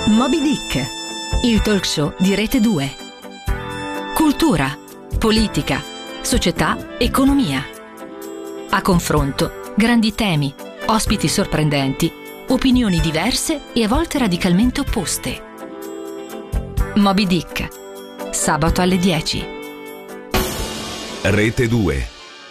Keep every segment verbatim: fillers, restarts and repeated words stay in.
Moby Dick, il talk show di Rete due. Cultura, politica, società, economia. A confronto, grandi temi, ospiti sorprendenti, opinioni diverse e a volte radicalmente opposte. Moby Dick, sabato alle dieci. Rete due.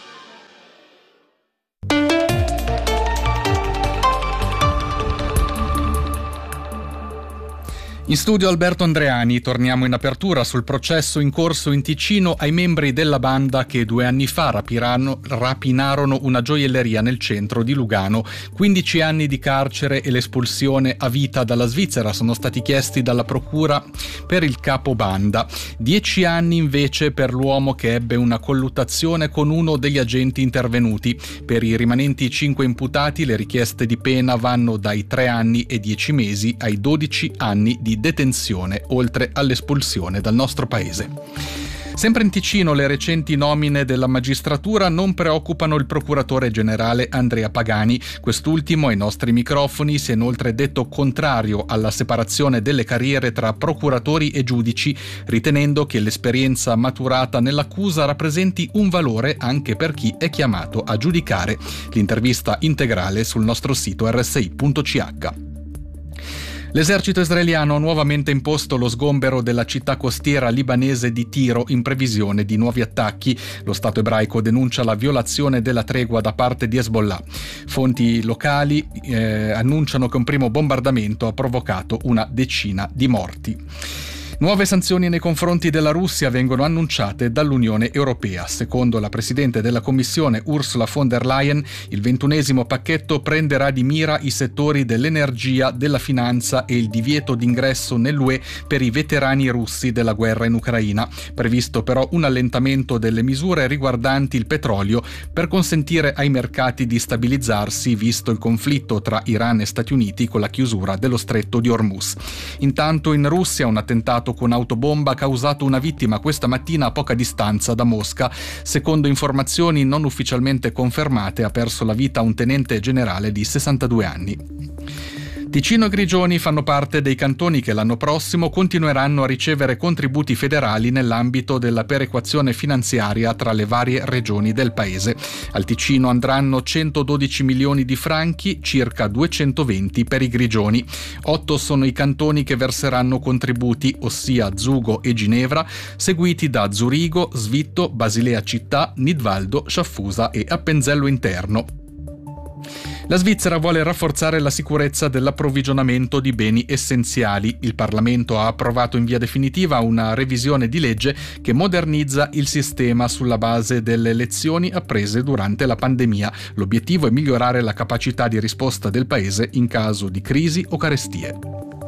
In studio Alberto Andreani, torniamo in apertura sul processo in corso in Ticino ai membri della banda che due anni fa rapirano, rapinarono una gioielleria nel centro di Lugano. quindici anni di carcere e l'espulsione a vita dalla Svizzera sono stati chiesti dalla procura per il capo banda. dieci anni invece per l'uomo che ebbe una colluttazione con uno degli agenti intervenuti. Per i rimanenti cinque imputati le richieste di pena vanno dai tre anni e dieci mesi ai dodici anni di detenzione, oltre all'espulsione dal nostro paese. Sempre in Ticino le recenti nomine della magistratura non preoccupano il procuratore generale Andrea Pagani. Quest'ultimo ai nostri microfoni si è inoltre detto contrario alla separazione delle carriere tra procuratori e giudici, ritenendo che l'esperienza maturata nell'accusa rappresenti un valore anche per chi è chiamato a giudicare. L'intervista integrale sul nostro sito erre esse i punto ci acca. L'esercito israeliano ha nuovamente imposto lo sgombero della città costiera libanese di Tiro in previsione di nuovi attacchi. Lo Stato ebraico denuncia la violazione della tregua da parte di Hezbollah. Fonti locali eh, annunciano che un primo bombardamento ha provocato una decina di morti. Nuove sanzioni nei confronti della Russia vengono annunciate dall'Unione Europea. Secondo la Presidente della Commissione Ursula von der Leyen, il ventunesimo pacchetto prenderà di mira i settori dell'energia, della finanza e il divieto d'ingresso nell'U E per i veterani russi della guerra in Ucraina. Previsto però un allentamento delle misure riguardanti il petrolio per consentire ai mercati di stabilizzarsi visto il conflitto tra Iran e Stati Uniti con la chiusura dello stretto di Hormuz. Intanto in Russia un attentato con autobomba ha causato una vittima questa mattina a poca distanza da Mosca. Secondo informazioni non ufficialmente confermate, ha perso la vita un tenente generale di sessantadue anni. Ticino e Grigioni fanno parte dei cantoni che l'anno prossimo continueranno a ricevere contributi federali nell'ambito della perequazione finanziaria tra le varie regioni del paese. Al Ticino andranno centododici milioni di franchi, circa duecentoventi per i Grigioni. Otto sono i cantoni che verseranno contributi, ossia Zugo e Ginevra, seguiti da Zurigo, Svitto, Basilea Città, Nidvaldo, Sciaffusa e Appenzello Interno. La Svizzera vuole rafforzare la sicurezza dell'approvvigionamento di beni essenziali. Il Parlamento ha approvato in via definitiva una revisione di legge che modernizza il sistema sulla base delle lezioni apprese durante la pandemia. L'obiettivo è migliorare la capacità di risposta del Paese in caso di crisi o carestie.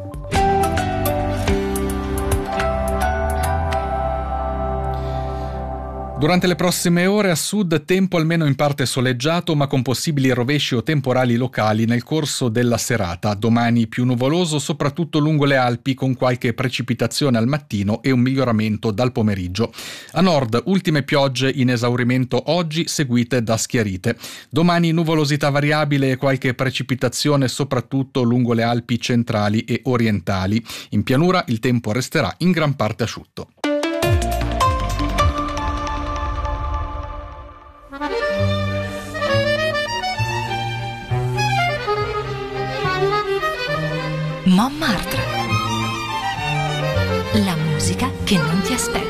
Durante le prossime ore a sud tempo almeno in parte soleggiato ma con possibili rovesci o temporali locali nel corso della serata. Domani più nuvoloso soprattutto lungo le Alpi con qualche precipitazione al mattino e un miglioramento dal pomeriggio. A nord ultime piogge in esaurimento oggi seguite da schiarite. Domani nuvolosità variabile e qualche precipitazione soprattutto lungo le Alpi centrali e orientali. In pianura il tempo resterà in gran parte asciutto. Montmartre. La musica che non ti aspetti.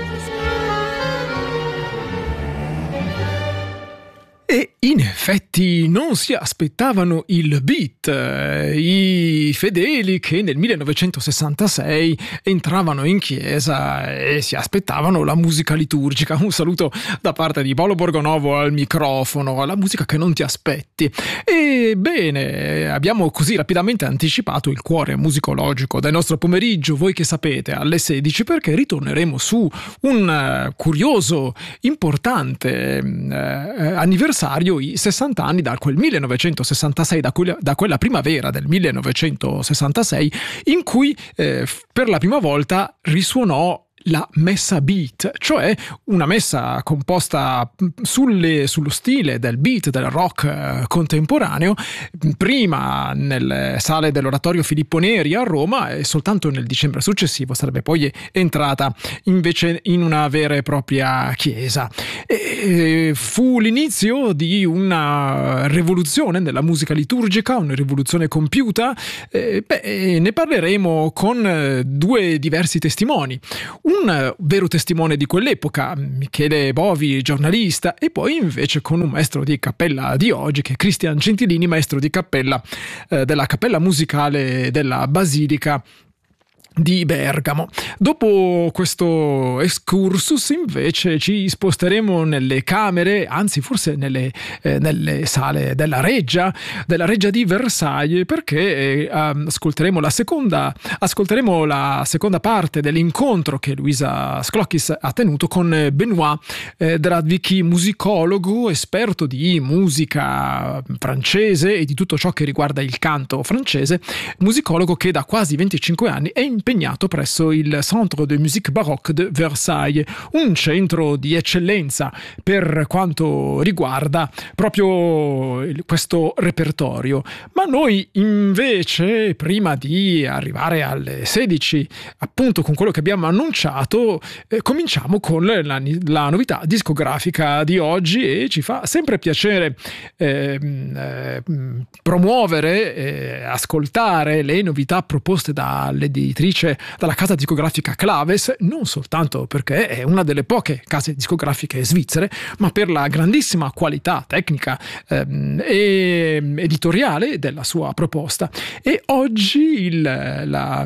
E in effetti non si aspettavano il beat, i fedeli che nel millenovecentosessantasei entravano in chiesa e si aspettavano la musica liturgica. Un saluto da parte di Paolo Borgonovo al microfono, la musica che non ti aspetti. Ebbene, abbiamo così rapidamente anticipato il cuore musicologico del nostro pomeriggio, voi che sapete, alle sedici, perché ritorneremo su un curioso, importante eh, anniversario, i sessanta anni da quel millenovecentosessantasei, da quella, da quella primavera del millenovecentosessantasei in cui eh, per la prima volta risuonò la messa beat, cioè una messa composta sulle, sullo stile del beat, del rock eh, contemporaneo, prima nelle sale dell'Oratorio Filippo Neri a Roma e soltanto nel dicembre successivo sarebbe poi entrata invece in una vera e propria chiesa. E fu l'inizio di una rivoluzione nella musica liturgica, una rivoluzione compiuta. Eh, beh, ne parleremo con due diversi testimoni. Un vero testimone di quell'epoca, Michele Bovi, giornalista, e poi invece con un maestro di cappella di oggi, che è Cristian Gentilini, maestro di cappella eh, della Cappella Musicale della Basilica di Bergamo. Dopo questo excursus invece ci sposteremo nelle camere, anzi forse nelle, eh, nelle sale della Reggia, della Reggia di Versailles, perché eh, ascolteremo la seconda ascolteremo la seconda parte dell'incontro che Luisa Sclocchis ha tenuto con Benoît eh, Dradvicki, musicologo, esperto di musica francese e di tutto ciò che riguarda il canto francese, musicologo che da quasi venticinque anni è impegnato presso il Centre de Musique Baroque de Versailles, un centro di eccellenza per quanto riguarda proprio questo repertorio. Ma noi invece, prima di arrivare alle sedici, appunto con quello che abbiamo annunciato, eh, cominciamo con la, la novità discografica di oggi, e ci fa sempre piacere eh, eh, promuovere e eh, ascoltare le novità proposte dall'editrice, dalla casa discografica Claves, non soltanto perché è una delle poche case discografiche svizzere, ma per la grandissima qualità tecnica ehm, e editoriale della sua proposta. E oggi il, la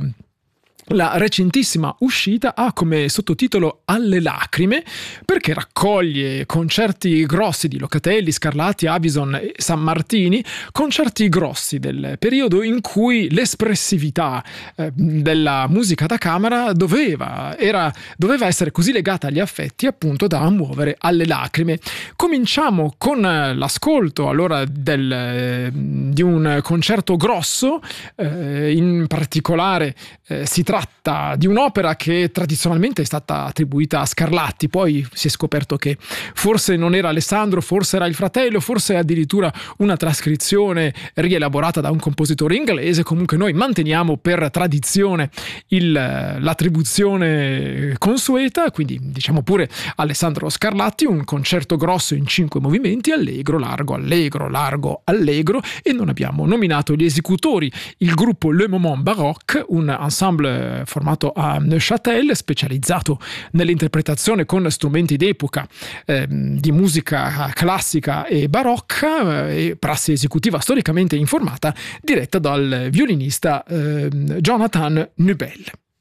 La recentissima uscita ha come sottotitolo Alle lacrime, perché raccoglie concerti grossi di Locatelli, Scarlatti, Avison e San Martini, concerti grossi del periodo in cui l'espressività eh, della musica da camera doveva, era, doveva essere così legata agli affetti appunto da muovere alle lacrime. Cominciamo con l'ascolto allora del, eh, di un concerto grosso, eh, in particolare eh, si tratta di un'opera che tradizionalmente è stata attribuita a Scarlatti, poi si è scoperto che forse non era Alessandro, forse era il fratello, forse addirittura una trascrizione rielaborata da un compositore inglese. Comunque noi manteniamo per tradizione il, l'attribuzione consueta, quindi diciamo pure Alessandro Scarlatti, un concerto grosso in cinque movimenti, allegro, largo, allegro, largo, allegro, e non abbiamo nominato gli esecutori, il gruppo Le Moment Baroque, un ensemble formato a Neuchâtel, specializzato nell'interpretazione con strumenti d'epoca eh, di musica classica e barocca, eh, e prassi esecutiva storicamente informata, diretta dal violinista eh, Jonathan Nubel.